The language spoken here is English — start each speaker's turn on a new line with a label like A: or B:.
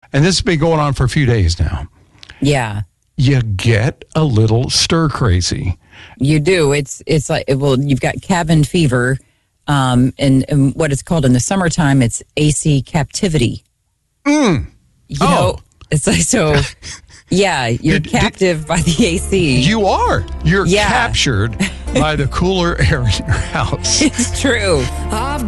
A: and this has been going on for a few days now.
B: Yeah.
A: You get a little stir crazy.
B: You do. It's like, well, you've got cabin fever, and what it's called in the summertime, it's AC captivity. You know, it's like, so, yeah, you're captive by the AC.
A: You are. You're captured by the cooler air in your house.
B: It's true.